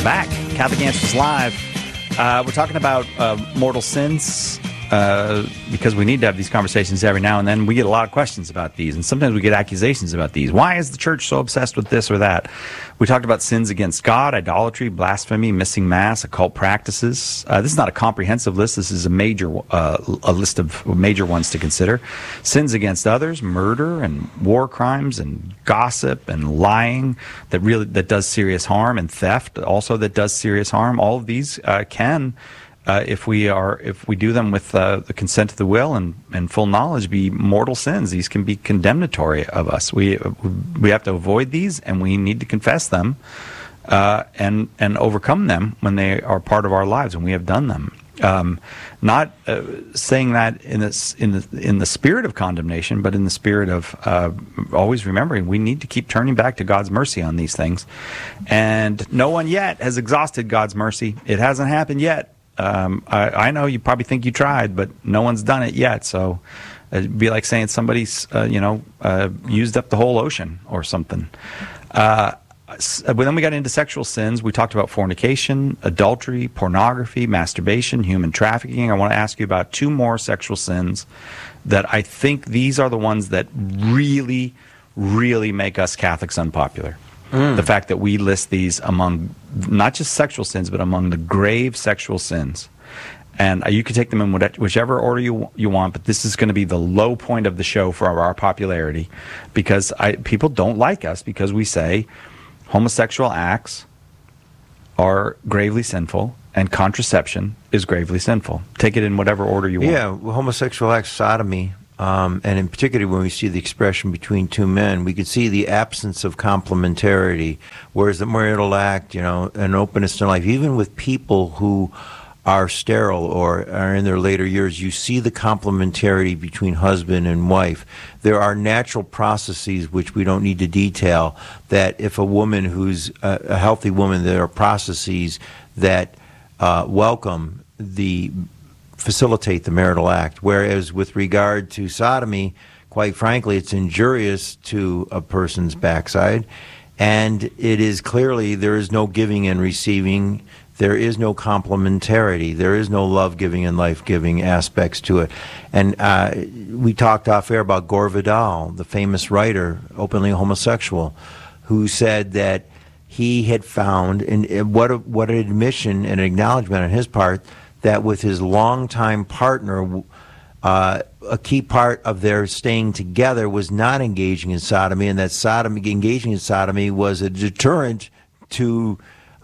back. Catholic Answers Live. We're talking about mortal sins because we need to have these conversations every now and then. We get a lot of questions about these, and sometimes we get accusations about these. Why is the church so obsessed with this or that? We talked about sins against God, idolatry, blasphemy, missing mass, occult practices. This is not a comprehensive list. This is a list of major ones to consider. Sins against others, murder and war crimes and gossip and lying that does serious harm, and theft also that does serious harm. All of these can, if we do them with the consent of the will and full knowledge, be mortal sins. These can be condemnatory of us. We have to avoid these, and we need to confess them and overcome them when they are part of our lives, and we have done them. Not saying that in the spirit of condemnation, but in the spirit of always remembering we need to keep turning back to God's mercy on these things. And no one yet has exhausted God's mercy. It hasn't happened yet. I know you probably think you tried, but no one's done it yet. So it'd be like saying somebody's used up the whole ocean or something. But then we got into sexual sins. We talked about fornication, adultery, pornography, masturbation, human trafficking. I want to ask you about two more sexual sins that I think these are the ones that really, really make us Catholics unpopular. The fact that we list these among not just sexual sins, but among the grave sexual sins. And you can take them in whichever order you want, but this is going to be the low point of the show for our popularity, because people don't like us because we say homosexual acts are gravely sinful and contraception is gravely sinful. Take it in whatever order you want. Yeah, homosexual acts, sodomy, and in particular when we see the expression between two men, we could see the absence of complementarity, whereas the marital act, an openness to life, even with people who are sterile or are in their later years, you see the complementarity between husband and wife. There are natural processes, which we don't need to detail, that if a woman who's a healthy woman, there are processes that facilitate the marital act. Whereas with regard to sodomy, quite frankly, it's injurious to a person's backside. And it is clearly, there is no giving and receiving. There is no complementarity. There is no love-giving and life-giving aspects to it. And we talked off air about Gore Vidal, the famous writer, openly homosexual, who said that he had found, and what an admission and an acknowledgement on his part, that with his longtime partner, a key part of their staying together was not engaging in sodomy, and that engaging in sodomy was a deterrent to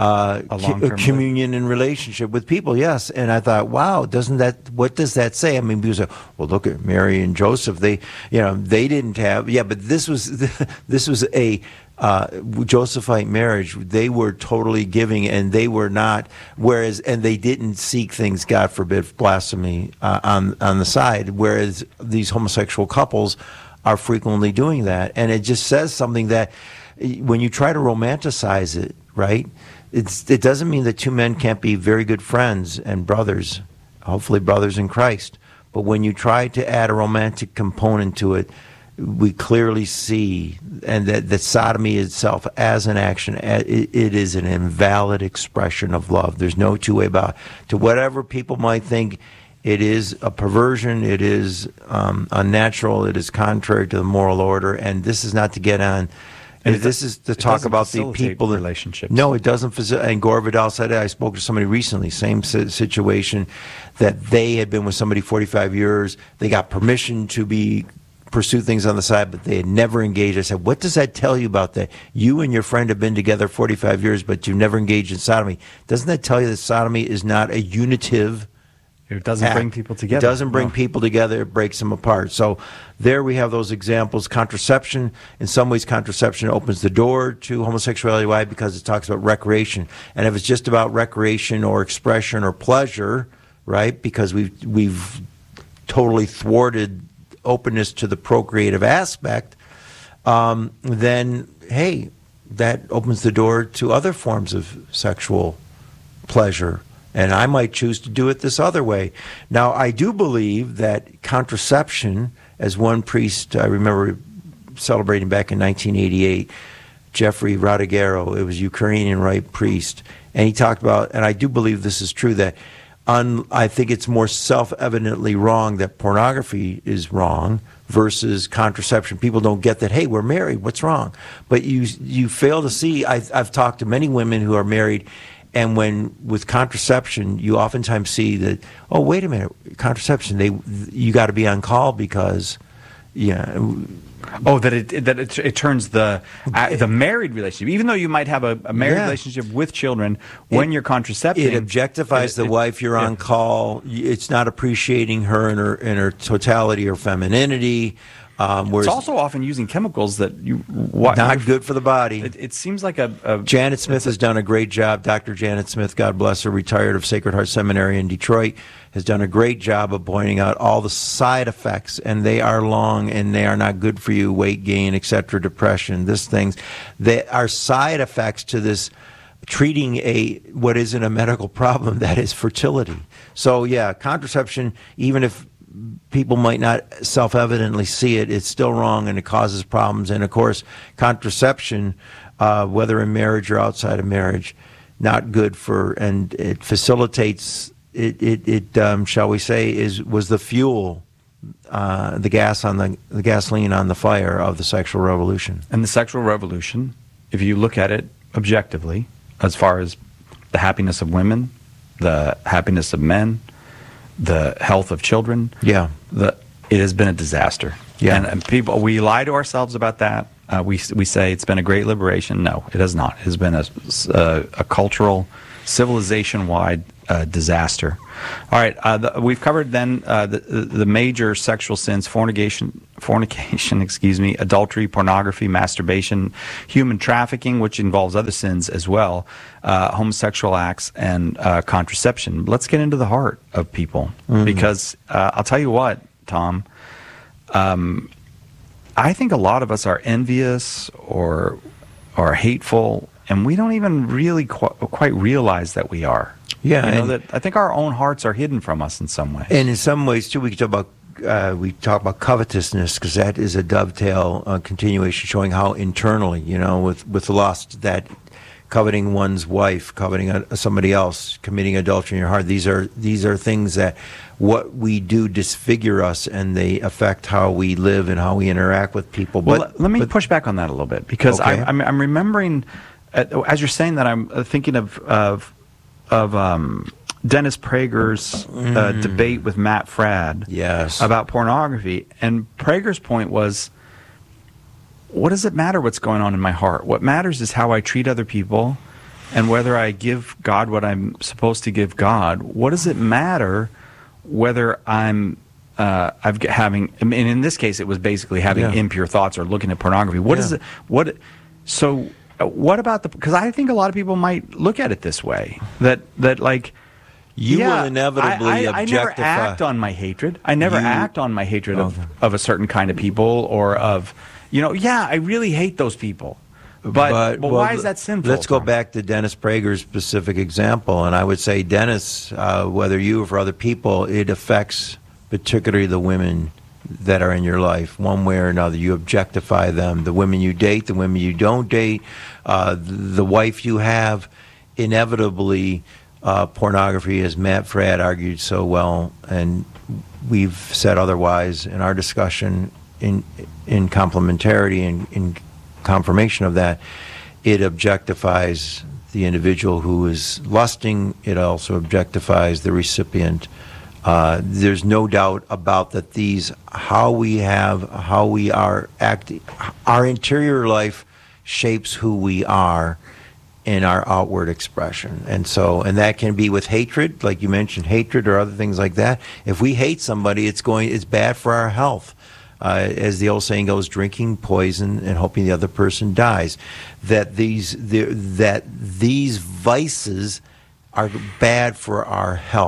communion and relationship with people. Yes. And I thought, wow, what does that say? I mean, people say, well, look at Mary and Joseph. They didn't have, but this was a Josephite marriage. They were totally giving, and they were not, and they didn't seek things, God forbid, blasphemy on the side, whereas these homosexual couples are frequently doing that. And it just says something that when you try to romanticize it, right, it doesn't mean that two men can't be very good friends and brothers, hopefully brothers in Christ. But when you try to add a romantic component to it, we clearly see, and that sodomy itself as an action, it is an invalid expression of love. There's no two way about it. To whatever people might think, it is a perversion, it is unnatural, it is contrary to the moral order, and this is not to get on. And this is to talk about the people relationships. No, it doesn't. And Gore Vidal said, I spoke to somebody recently, same situation, that they had been with somebody 45 years. They got permission to pursue things on the side, but they had never engaged. I said, what does that tell you about that? You and your friend have been together 45 years, but you've never engaged in sodomy. Doesn't that tell you that sodomy is not a unitive It doesn't bring people together. It doesn't bring people together. It breaks them apart. So there we have those examples. Contraception, in some ways, contraception opens the door to homosexuality. Why? Because it talks about recreation. And if it's just about recreation or expression or pleasure, right, because we've totally thwarted openness to the procreative aspect, then, hey, that opens the door to other forms of sexual pleasure. And I might choose to do it this other way. Now, I do believe that contraception, as one priest I remember celebrating back in 1988, Jeffrey Radigero. It was a Ukrainian right priest. And he talked about, and I do believe this is true, that I think it's more self-evidently wrong that pornography is wrong versus contraception. People don't get that, hey, we're married, what's wrong? But you fail to see, I've talked to many women who are married, and when with contraception, you oftentimes see that, oh, wait a minute, contraception, you got to be on call because, Oh, that it turns the married relationship, even though you might have a married relationship with children, when you're contracepting, it objectifies the wife. You're on call. It's not appreciating her in her totality or femininity. It's also often using chemicals that not good for the body. It seems like a Janet Smith has done a great job. Dr. Janet Smith, God bless her, retired of Sacred Heart Seminary in Detroit, has done a great job of pointing out all the side effects, and they are long and they are not good for you. Weight gain, etc., depression, they are side effects to this treating what isn't a medical problem, that is fertility. So yeah, contraception, even if people might not self-evidently see it, it's still wrong and it causes problems. And of course, contraception, whether in marriage or outside of marriage, not good and it facilitates shall we say, was the fuel, the gasoline on the fire of the sexual revolution. And the sexual revolution, if you look at it objectively, as far as the happiness of women, the happiness of men, the health of children, it has been a disaster. And people, we lie to ourselves about that. We say it's been a great liberation. No, it has not. It has been a cultural, civilization-wide disaster. All right, we've covered then the major sexual sins: fornication, adultery, pornography, masturbation, human trafficking, which involves other sins as well, homosexual acts, and contraception. Let's get into the heart of people, because I'll tell you what, Tom, I think a lot of us are envious or hateful, and we don't even really quite realize that we are. That I think our own hearts are hidden from us in some way. And in some ways, too, we talk about covetousness, because that is a dovetail continuation showing how internally, with lust, that coveting one's wife, coveting somebody else, committing adultery in your heart, these are things that what we do disfigure us, and they affect how we live and how we interact with people. But let me push back on that a little bit, because okay. I'm remembering, as you're saying that, I'm thinking of Dennis Prager's debate with Matt Fradd about pornography. And Prager's point was, what does it matter what's going on in my heart? What matters is how I treat other people and whether I give God what I'm supposed to give God. What does it matter whether I'm having, and in this case it was basically having impure thoughts or looking at pornography. What is it? What about because I think a lot of people might look at it this way, that like, you will inevitably I never act on my hatred. I never act on my hatred of a certain kind of people, or of, I really hate those people. But why is that sinful? Let's go back to Dennis Prager's specific example. And I would say, Dennis, whether you or for other people, it affects particularly the women that are in your life, one way or another. You objectify them, the women you date, the women you don't date, the wife you have. Inevitably, pornography, as Matt Fradd argued so well, and we've said otherwise in our discussion, in complementarity and in confirmation of that, it objectifies the individual who is lusting. It also objectifies the recipient. There's no doubt about that. How we are acting, our interior life shapes who we are in our outward expression. And that can be with hatred, like you mentioned, hatred or other things like that. If we hate somebody, it's bad for our health. As the old saying goes, drinking poison and hoping the other person dies. That these vices are bad for our health.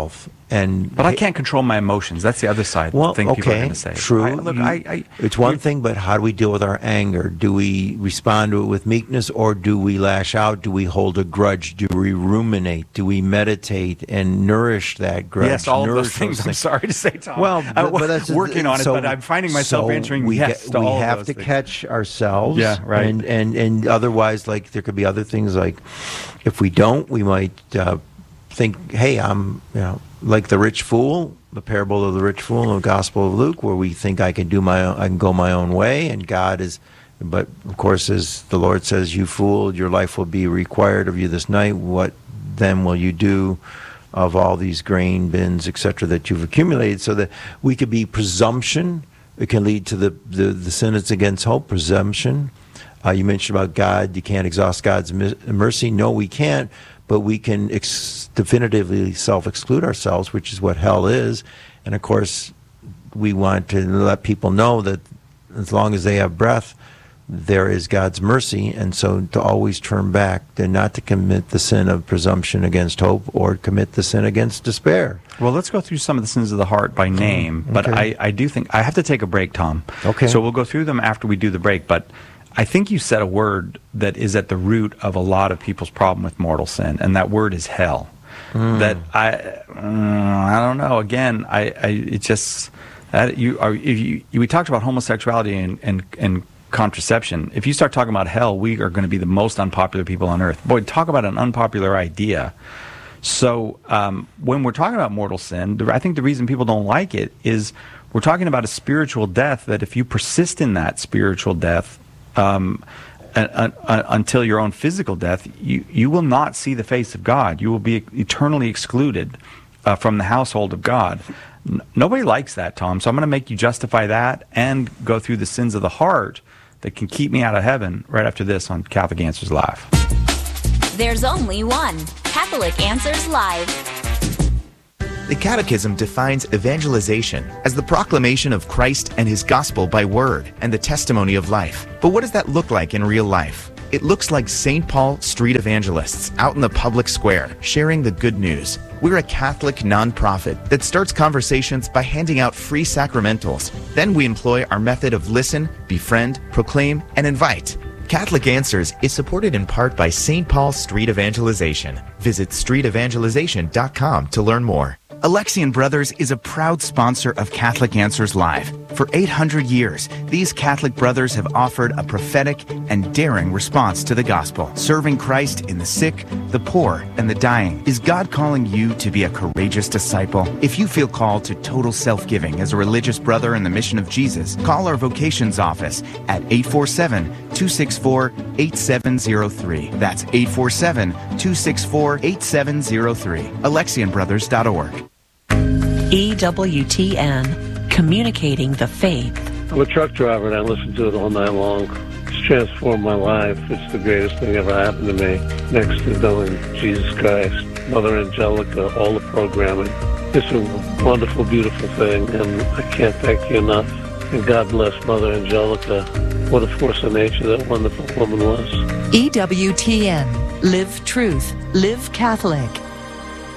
But I can't control my emotions. That's the other side. Well, thing people are okay, going to say. true. It's one thing, but how do we deal with our anger? Do we respond to it with meekness, or do we lash out? Do we hold a grudge? Do we ruminate? Do we meditate and nourish that grudge? Yes, all of those things. I'm sorry to say, Tom. Well, but that's working on it, but I'm finding myself answering yes to all of those. We have to catch ourselves. Yeah, right. And otherwise, like, there could be other things, like if we don't, we might think, hey, I'm, like the rich fool, the parable of the rich fool in the Gospel of Luke, where we think I can go my own way, and God is. But of course, as the Lord says, "You fool, your life will be required of you this night. What then will you do of all these grain bins, etc., that you've accumulated?" So that we could be presumption. It can lead to the sin that's against hope, presumption. You mentioned about God. You can't exhaust God's mercy. No, we can't. But we can definitively self-exclude ourselves, which is what hell is. And of course, we want to let people know that as long as they have breath, there is God's mercy. And so to always turn back, and not to commit the sin of presumption against hope, or commit the sin against despair. Well, let's go through some of the sins of the heart by name. But I do think I have to take a break, Tom. Okay. So we'll go through them after we do the break. But I think you said a word that is at the root of a lot of people's problem with mortal sin, and that word is hell. That I don't know. Again, it just that we talked about homosexuality and contraception. If you start talking about hell, we are going to be the most unpopular people on earth. Boy, talk about an unpopular idea. So when we're talking about mortal sin, I think the reason people don't like it is we're talking about a spiritual death. That if you persist in that spiritual death, until your own physical death, you will not see the face of God. You will be eternally excluded from the household of God. Nobody likes that, Tom. So I'm going to make you justify that and go through the sins of the heart that can keep me out of heaven right after this on Catholic Answers Live. There's only one Catholic Answers Live. The Catechism defines evangelization as the proclamation of Christ and His gospel by word and the testimony of life. But what does that look like in real life? It looks like St. Paul street evangelists out in the public square sharing the good news. We're a Catholic nonprofit that starts conversations by handing out free sacramentals. Then we employ our method of listen, befriend, proclaim, and invite. Catholic Answers is supported in part by St. Paul Street Evangelization. Visit streetevangelization.com to learn more. Alexian Brothers is a proud sponsor of Catholic Answers Live. For 800 years, these Catholic brothers have offered a prophetic and daring response to the gospel, serving Christ in the sick, the poor, and the dying. Is God calling you to be a courageous disciple? If you feel called to total self-giving as a religious brother in the mission of Jesus, call our vocations office at 847-264-8703. That's 847-264-8703. AlexianBrothers.org. EWTN, communicating the faith. I'm a truck driver and I listen to it all night long. It's transformed my life. It's the greatest thing ever happened to me. Next to knowing Jesus Christ, Mother Angelica, all the programming. It's a wonderful, beautiful thing, and I can't thank you enough. And God bless Mother Angelica. What a force of nature that wonderful woman was. EWTN, live truth, live Catholic.